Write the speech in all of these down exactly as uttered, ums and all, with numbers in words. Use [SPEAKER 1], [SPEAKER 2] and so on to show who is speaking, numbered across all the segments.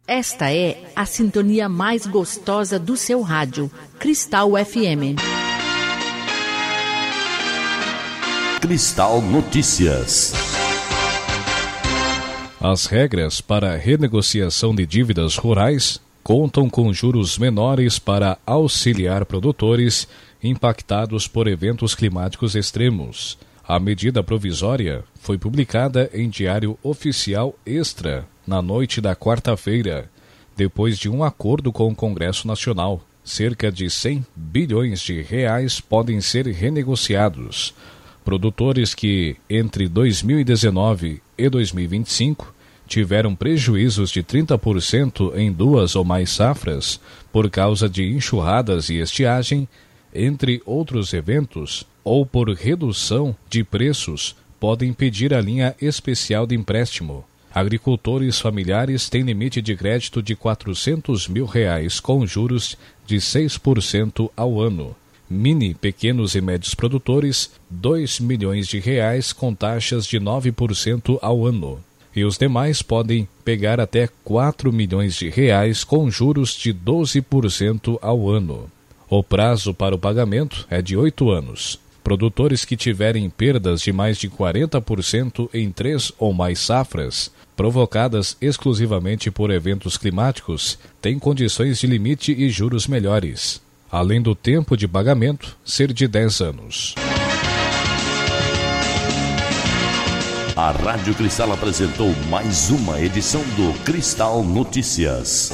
[SPEAKER 1] Esta é a sintonia mais gostosa do seu rádio, Cristal F M.
[SPEAKER 2] Cristal Notícias.
[SPEAKER 3] As regras para a renegociação de dívidas rurais contam com juros menores para auxiliar produtores impactados por eventos climáticos extremos. A medida provisória foi publicada em Diário Oficial Extra na noite da quarta-feira, depois de um acordo com o Congresso Nacional. Cerca de cem bilhões de reais podem ser renegociados. Produtores que, entre dois mil e dezenove e dois mil e vinte e cinco, tiveram prejuízos de trinta por cento em duas ou mais safras por causa de enxurradas e estiagem, entre outros eventos, ou por redução de preços, podem pedir a linha especial de empréstimo. Agricultores familiares têm limite de crédito de quatrocentos mil reais com juros de seis por cento ao ano. Mini, pequenos e médios produtores, dois milhões de reais com taxas de nove por cento ao ano. E os demais podem pegar até quatro milhões de reais com juros de doze por cento ao ano. O prazo para o pagamento é de oito anos. Produtores que tiverem perdas de mais de quarenta por cento em três ou mais safras, provocadas exclusivamente por eventos climáticos, têm condições de limite e juros melhores, além do tempo de pagamento ser de dez anos.
[SPEAKER 2] A Rádio Cristal apresentou mais uma edição do Cristal Notícias.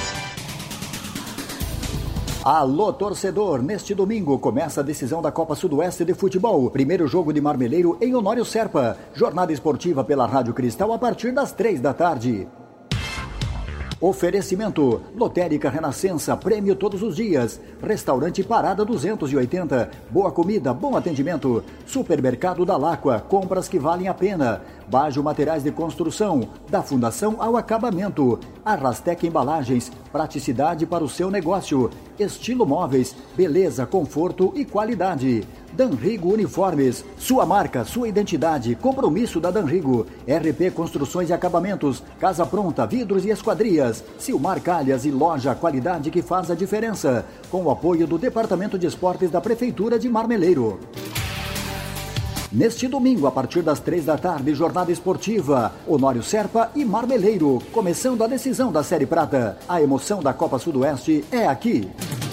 [SPEAKER 4] Alô, torcedor! Neste domingo começa a decisão da Copa Sudoeste de Futebol. Primeiro jogo de Marmeleiro em Honório Serpa. Jornada esportiva pela Rádio Cristal a partir das três da tarde. Oferecimento: Lotérica Renascença, prêmio todos os dias. Restaurante Parada duzentos e oitenta, boa comida, bom atendimento. Supermercado da Láqua, compras que valem a pena. Bajo Materiais de Construção, da fundação ao acabamento. Arrastec Embalagens, praticidade para o seu negócio. Estilo Móveis, beleza, conforto e qualidade. Danrigo Uniformes, sua marca, sua identidade, compromisso da Danrigo. R P Construções e Acabamentos, Casa Pronta, Vidros e Esquadrias. Silmar Calhas e Loja Qualidade que faz a diferença. Com o apoio do Departamento de Esportes da Prefeitura de Marmeleiro. Neste domingo, a partir das três da tarde, jornada esportiva, Honório Serpa e Marmeleiro, começando a decisão da Série Prata. A emoção da Copa Sudoeste é aqui.